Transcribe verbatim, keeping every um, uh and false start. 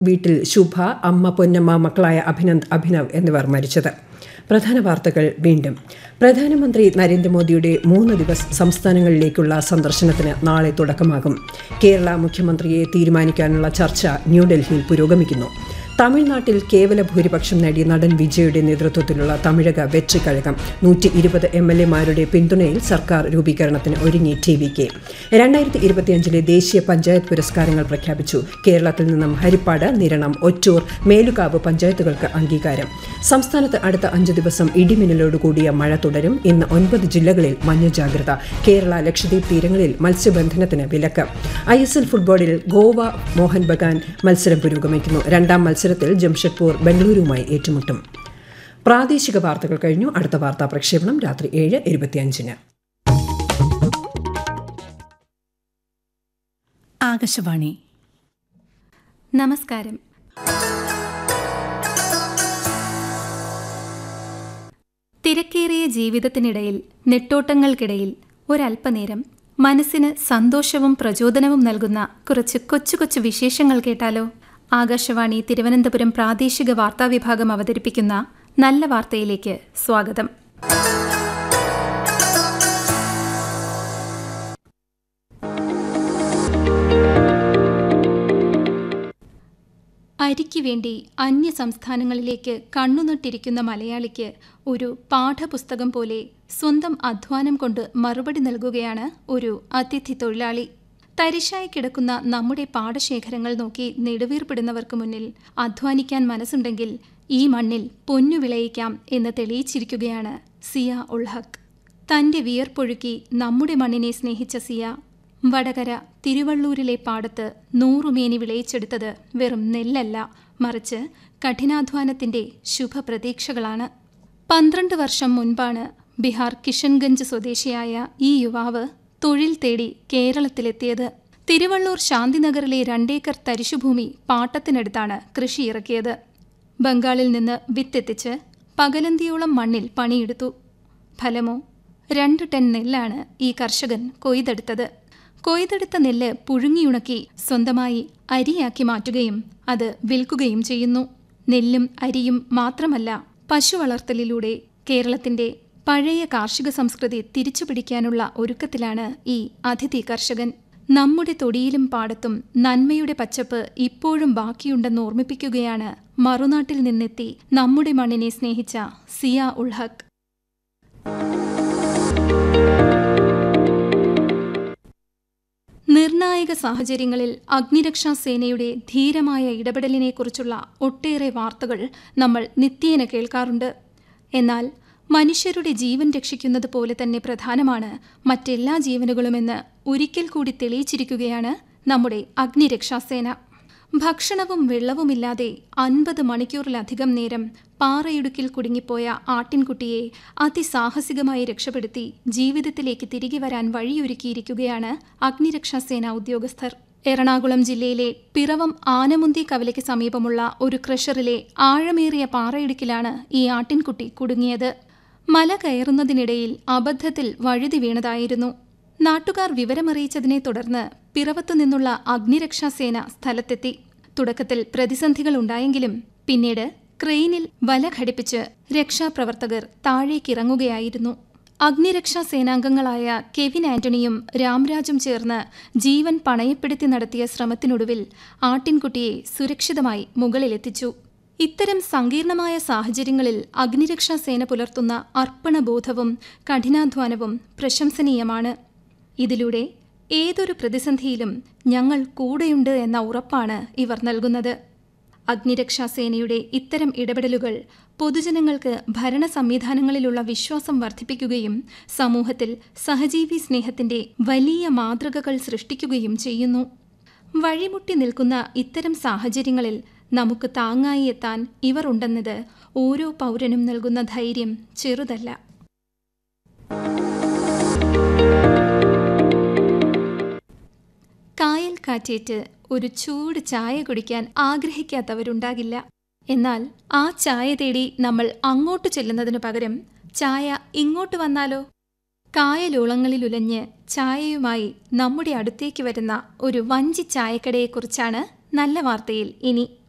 വീട്ടിൽ ശുഭ, അമ്മ പൊന്നമ്മ, മക്കളായ അഭിനന്ദ്, അഭിനവ് എന്നിവർ മരിച്ചത്. പ്രധാന വാർത്തകൾ വീണ്ടും. പ്രധാനമന്ത്രി നരേന്ദ്രമോദിയുടെ മൂന്ന് ദിവസ സംസ്ഥാനങ്ങളിലേക്കുള്ള സന്ദർശനത്തിന് നാളെ തുടക്കമാകും. കേരള മുഖ്യമന്ത്രിയെ തീരുമാനിക്കാനുള്ള ചർച്ച ന്യൂഡൽഹിയിൽ പുരോഗമിക്കുന്നു. തമിഴ്നാട്ടിൽ കേവല ഭൂരിപക്ഷം നേടിയ നടൻ വിജയുടെ നേതൃത്വത്തിലുള്ള തമിഴക വെற்றிക്കഴകം നൂറ്റി ഇരുപത് എം എൽ എമാരുടെ പിന്തുണയിൽ സർക്കാർ രൂപീകരണത്തിന് ഒരുങ്ങി ടി വി കെ. രണ്ടായിരത്തി ഇരുപത്തിയഞ്ചിലെ ദേശീയ പഞ്ചായത്ത് പുരസ്കാരങ്ങൾ പ്രഖ്യാപിച്ചു. കേരളത്തിൽ നിന്നും ഹരിപ്പാട്, നിരണം, ഒറ്റൂർ, മേലുകാവ് പഞ്ചായത്തുകൾക്ക് അംഗീകാരം. സംസ്ഥാനത്ത് അടുത്ത അഞ്ച് ദിവസം ഇടിമിന്നലോടുകൂടിയ മഴ തുടരും. ഇന്ന് ഒൻപത് ജില്ലകളിൽ മഞ്ഞ ജാഗ്രത. കേരള, ലക്ഷദ്വീപ് തീരങ്ങളിൽ മത്സ്യബന്ധനത്തിന് വിലക്ക്. ഐ എസ് എൽ ഫുട്ബോളിൽ ഗോവ മോഹൻ ബഗാൻ മത്സരം പുരോഗമിക്കുന്നു. രണ്ടാം മത്സരത്തിൽ ജംഷഡ്പൂർ ബംഗളൂരുവുമായി ഏറ്റുമുട്ടും. പ്രാദേശിക വാർത്തകൾ കഴിഞ്ഞു. അടുത്ത വാർത്താ പ്രക്ഷേപണം രാത്രി ഏഴ് ഇരുപത്തിയഞ്ചിന്. ആകാശവാണി. നമസ്കാരം. തിരക്കേറിയ ജീവിതത്തിനിടയിൽ, നെട്ടോട്ടങ്ങൾക്കിടയിൽ ഒരല്പനേരം മനസ്സിന് സന്തോഷവും പ്രചോദനവും നൽകുന്ന കുറച്ച് കൊച്ചു കൊച്ചു വിശേഷങ്ങൾ കേട്ടാലോ? ആകാശവാണി തിരുവനന്തപുരം പ്രാദേശിക വാർത്താ വിഭാഗം അവതരിപ്പിക്കുന്ന നല്ല വാർത്തയിലേക്ക് സ്വാഗതം. അരിക്ക് വേണ്ടി അന്യ സംസ്ഥാനങ്ങളിലേക്ക് കണ്ണുനട്ടിരിക്കുന്ന മലയാളിക്ക് ഒരു പാഠപുസ്തകം പോലെ സ്വന്തം അധ്വാനം കൊണ്ട് മറുപടി നൽകുകയാണ് ഒരു അതിഥി തൊഴിലാളി. തരിശായി കിടക്കുന്ന നമ്മുടെ പാടശേഖരങ്ങൾ നോക്കി നെടുവീർപ്പിടുന്നവർക്ക് മുന്നിൽ അധ്വാനിക്കാൻ മനസ്സുണ്ടെങ്കിൽ ഈ മണ്ണിൽ പൊന്നു വിളയിക്കാം എന്ന് തെളിയിച്ചിരിക്കുകയാണ് സിയ ഉൾ ഹക്ക്. തന്റെ വിയർപ്പൊഴുക്കി നമ്മുടെ മണ്ണിനെ സ്നേഹിച്ച സിയ വടകര തിരുവള്ളൂരിലെ പാടത്ത് നൂറുമേനി വിളയിച്ചെടുത്തത് വെറും നെല്ലല്ല, മറിച്ച് കഠിനാധ്വാനത്തിന്റെ ശുഭപ്രതീക്ഷകളാണ്. പന്ത്രണ്ട് വർഷം മുൻപാണ് ബിഹാർ കിഷൻഗഞ്ച് സ്വദേശിയായ ഈ യുവാവ് തൊഴിൽ തേടി കേരളത്തിലെത്തിയത്. തിരുവള്ളൂർ ശാന്തിനഗറിലെ രണ്ടേക്കർ തരിശുഭൂമി പാട്ടത്തിനടുത്താണ് കൃഷി ഇറക്കിയത്. ബംഗാളിൽ നിന്ന് വിത്തെത്തിച്ച് പകലന്തിയോളം മണ്ണിൽ പണിയെടുത്തു. ഫലമോ രണ്ട് ടൺ നെല്ലാണ് ഈ കർഷകൻ കൊയ്തെടുത്തത്. കൊയ്തെടുത്ത നെല്ല് പുഴുങ്ങിയുണക്കി സ്വന്തമായി അരിയാക്കി മാറ്റുകയും അത് വിൽക്കുകയും ചെയ്യുന്നു. നെല്ലും അരിയും മാത്രമല്ല, പശു വളർത്തലിലൂടെ കേരളത്തിന്റെ പഴയ കാർഷിക സംസ്കൃതി തിരിച്ചുപിടിക്കാനുള്ള ഒരുക്കത്തിലാണ് ഈ അതിഥി കർഷകൻ. നമ്മുടെ തൊടിയിലും പാടത്തും നന്മയുടെ പച്ചപ്പ് ഇപ്പോഴും ബാക്കിയുണ്ടെന്ന് ഓർമ്മിപ്പിക്കുകയാണ് മറുനാട്ടിൽ നിന്നെത്തി നമ്മുടെ മണ്ണിനെ സ്നേഹിച്ച സിയ ഉൾ ഹക്ക്. നിർണായക സാഹചര്യങ്ങളിൽ അഗ്നിരക്ഷാ സേനയുടെ ധീരമായ ഇടപെടലിനെക്കുറിച്ചുള്ള ഒട്ടേറെ വാർത്തകൾ നമ്മൾ നിത്യേന കേൾക്കാറുണ്ട്. എന്നാൽ മനുഷ്യരുടെ ജീവൻ രക്ഷിക്കുന്നത് പോലെ തന്നെ പ്രധാനമാണ് മറ്റെല്ലാ ജീവനുകളുമെന്ന് ഒരിക്കൽ കൂടി തെളിയിച്ചിരിക്കുകയാണ് നമ്മുടെ അഗ്നിരക്ഷാസേന. ഭക്ഷണവും വെള്ളവുമില്ലാതെ അൻപത് മണിക്കൂറിലധികം നേരം പാറയിടുക്കിൽ കുടുങ്ങിപ്പോയ ആട്ടിൻകുട്ടിയെ അതിസാഹസികമായി രക്ഷപ്പെടുത്തി ജീവിതത്തിലേക്ക് തിരികെ വരാൻ വഴിയൊരുക്കിയിരിക്കുകയാണ് അഗ്നിരക്ഷാസേന ഉദ്യോഗസ്ഥർ. എറണാകുളം ജില്ലയിലെ പിറവം ആനമുന്തി കവലയ്ക്ക് സമീപമുള്ള ഒരു ക്രഷറിലെ ആഴമേറിയ പാറയിടുക്കിലാണ് ഈ ആട്ടിൻകുട്ടി കുടുങ്ങിയത്. മല കയറുന്നതിനിടയിൽ അബദ്ധത്തിൽ വഴുതി വീണതായിരുന്നു. നാട്ടുകാർ വിവരമറിയിച്ചതിനെ തുടർന്ന് പിറവത്തുനിന്നുള്ള അഗ്നിരക്ഷാസേന സ്ഥലത്തെത്തി. തുടക്കത്തിൽ പ്രതിസന്ധികൾ ഉണ്ടായെങ്കിലും പിന്നീട് ക്രെയിനിൽ വല ഘടിപ്പിച്ച് രക്ഷാപ്രവർത്തകർ താഴേക്കിറങ്ങുകയായിരുന്നു. അഗ്നിരക്ഷാ സേനാംഗങ്ങളായ കെവിൻ ആന്റണിയും രാംരാജും ചേർന്ന് ജീവൻ പണയപ്പെടുത്തി നടത്തിയ ശ്രമത്തിനൊടുവിൽ ആട്ടിൻകുട്ടിയെ സുരക്ഷിതമായി മുകളിലെത്തിച്ചു. ഇത്തരം സങ്കീർണമായ സാഹചര്യങ്ങളിൽ അഗ്നിരക്ഷാ സേന പുലർത്തുന്ന അർപ്പണബോധവും കഠിനാധ്വാനവും പ്രശംസനീയമാണ്. ഇതിലൂടെ ഏതൊരു പ്രതിസന്ധിയിലും ഞങ്ങൾ കൂടെയുണ്ട് എന്ന ഉറപ്പാണ് ഇവർ നൽകുന്നത്. അഗ്നിരക്ഷാസേനയുടെ ഇത്തരം ഇടപെടലുകൾ പൊതുജനങ്ങൾക്ക് ഭരണ സംവിധാനങ്ങളിലുള്ള വിശ്വാസം വർദ്ധിപ്പിക്കുകയും സമൂഹത്തിൽ സഹജീവി സ്നേഹത്തിന്റെ വലിയ മാതൃകകൾ സൃഷ്ടിക്കുകയും ചെയ്യുന്നു. വഴിമുട്ടി നിൽക്കുന്ന ഇത്തരം സാഹചര്യങ്ങളിൽ നമുക്ക് താങ്ങായി എത്താൻ ഇവർ ഉണ്ടെന്നത് ഓരോ പൗരനും നൽകുന്ന ധൈര്യം ചെറുതല്ല. കായൽ കാറ്റേറ്റ് ഒരു ചൂട് ചായ കുടിക്കാൻ ആഗ്രഹിക്കാത്തവരുണ്ടാകില്ല. എന്നാൽ ആ ചായ തേടി നമ്മൾ അങ്ങോട്ട് ചെല്ലുന്നതിനു പകരം ചായ ഇങ്ങോട്ട് വന്നാലോ? കായലോളങ്ങളിലുലഞ്ഞ് ചായയുമായി നമ്മുടെ അടുത്തേക്ക് വരുന്ന ഒരു വഞ്ചി ചായക്കടയെക്കുറിച്ചാണ് നല്ല വാർത്തയിൽ ഇനി.